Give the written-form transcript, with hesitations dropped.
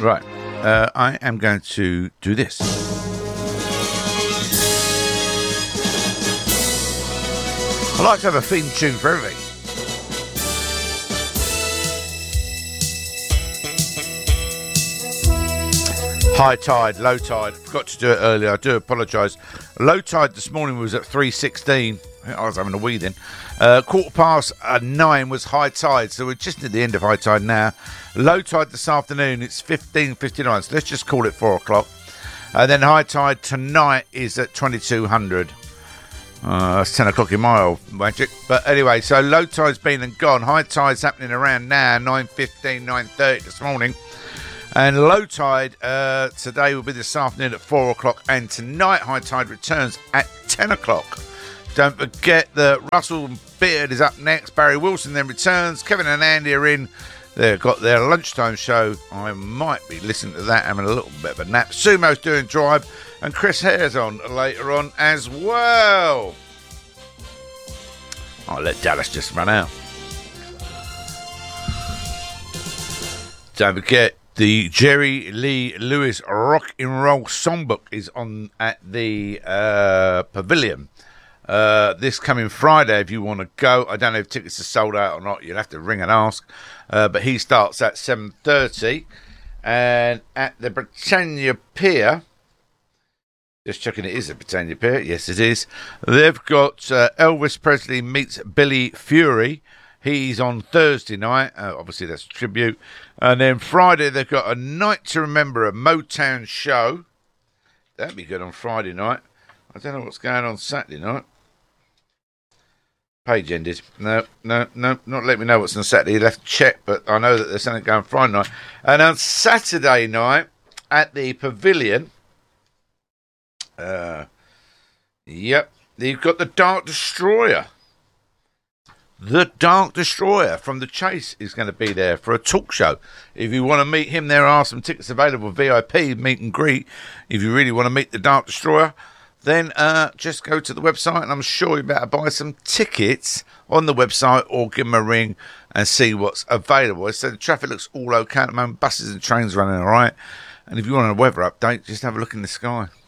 Right. I am going to do this. I like to have a theme tune for everything. High tide, low tide. Forgot to do it earlier. I do apologise. Low tide this morning was at 3:16. I was having a wee then. 9:15 was high tide, so we're just at the end of high tide now. Low tide this afternoon, it's 15:59, so let's just call it 4 o'clock. And then high tide tonight is at 2200. That's 10 o'clock in my old magic. But anyway, so low tide's been and gone. High tide's happening around now, 9:15, 9:30 this morning. And low tide today will be this afternoon at 4 o'clock. And tonight, high tide returns at 10 o'clock. Don't forget that Russell Beard is up next. Barry Wilson then returns. Kevin and Andy are in. They've got their lunchtime show. I might be listening to that, having a little bit of a nap. Sumo's doing Drive. And Chris Hare's on later on as well. I'll let Dallas just run out. Don't forget, the Jerry Lee Lewis Rock and Roll Songbook is on at the Pavilion. This coming Friday, if you want to go. I don't know if tickets are sold out or not. You'll have to ring and ask. But he starts at 7:30. And at the Britannia Pier, just checking it is the Britannia Pier. Yes, it is. They've got Elvis Presley meets Billy Fury. He's on Thursday night. Obviously, that's a tribute. And then Friday, they've got A Night to Remember, a Motown show. That'd be good on Friday night. I don't know what's going on Saturday night. Page ended. No, not let me know what's on Saturday. You'll have to check, but I know that there's something going Friday night. And on Saturday night at the Pavilion, you've got the Dark Destroyer. The Dark Destroyer from The Chase is going to be there for a talk show. If you want to meet him, there are some tickets available, VIP, meet and greet. If you really want to meet the Dark Destroyer, then just go to the website, and I'm sure you better buy some tickets on the website or give them a ring and see what's available. So the traffic looks all okay at the moment. Buses and trains running all right. And if you want a weather update, just have a look in the sky.